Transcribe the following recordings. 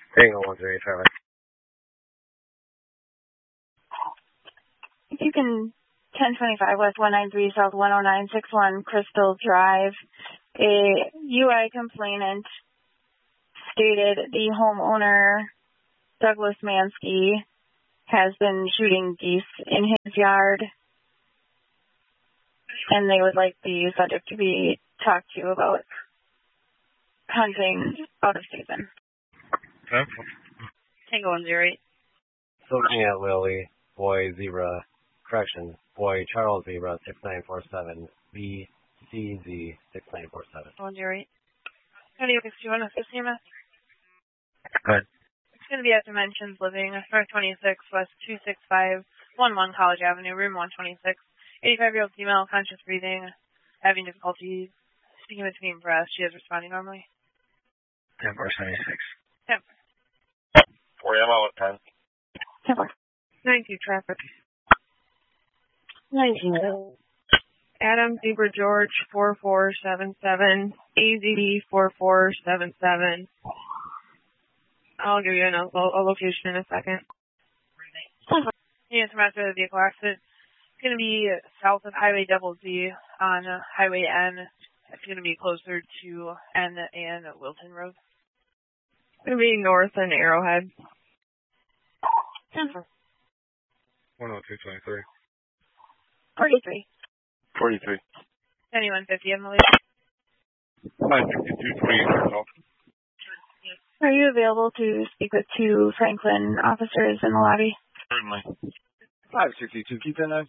Tango 138 traffic. If you can, 1025 West 193 South 10961 Crystal Drive. A UI complainant stated the homeowner, Douglas Mansky, has been shooting geese in his yard, and they would like the subject to be talked to about hunting out of season. Okay. Tango 108. Looking at Lily, boy zebra, correction, boy Charles zebra 6947, BCZ 6947. 108. How do you fix you on a 15 minutes? Good. It's going to be at Dimensions Living, North 26, West 26511 College Avenue, room 126. 85-year-old female, conscious breathing, having difficulty speaking between breaths. She is responding normally. 10-476. 10. 40 MO at 10. 10-4. 92 traffic. 19. Adam Zebra George 4477, AZD 4477. I'll give you a location in a second. Yes, after the vehicle accident. It's going to be south of Highway Double Z on Highway N. It's going to be closer to N and Wilton Road. It's going to be north in Arrowhead. 10-4. 10223. 43. 43. 7150 on the lead. 56228 call. Are you available to speak with two Franklin officers in the lobby? Certainly. 562, keep in there.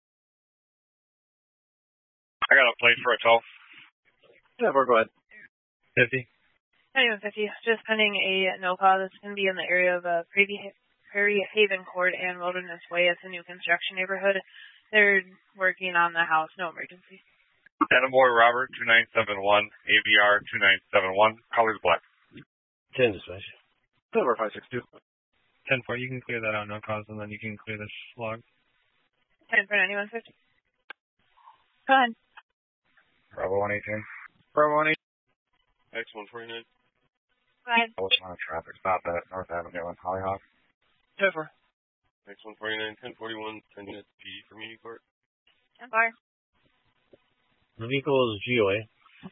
I got a place for a tow. Yeah, go ahead. 50. 7150. Just pending a no call. This is going to be in the area of Prairie Haven Court and Wilderness Way. It's a new construction neighborhood. They're working on the house. No emergency. Attaboy Robert 2971, ABR 2971, colors black. 10 dispatch. Silver 562. 10-4, you can clear that out, no cause, and then you can clear this log. 10 for 9150. Go ahead. Bravo 118. Bravo 118. X149. Go ahead. What's on traffic stop at North Avenue on Hollyhock? 10-4. X149, 1041, 10 minutes PD for meeting court. 10-4. The vehicle is GOA.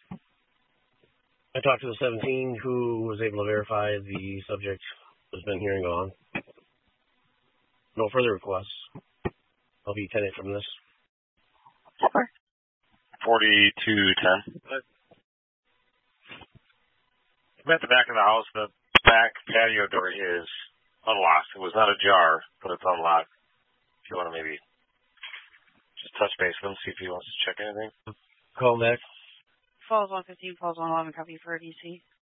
I talked to the 17 who was able to verify the subject has been here and gone. No further requests. I'll be 10 from this. 10-4. 4210. I'm at the back of the house. The back patio door is unlocked. It was not ajar, but it's unlocked. If you want to maybe just touch base with him, see if he wants to check anything. Call him back. Falls 115, falls 111, copy for DC.